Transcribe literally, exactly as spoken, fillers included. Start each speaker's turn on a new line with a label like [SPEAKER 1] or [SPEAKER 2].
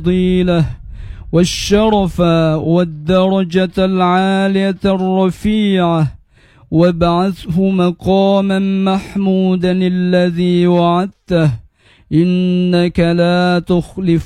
[SPEAKER 1] الفضيلة والشرف والدرجة العالية الرفيعة، وابعثه مقاما محمودا الذي وعدته، إنك لا تخلف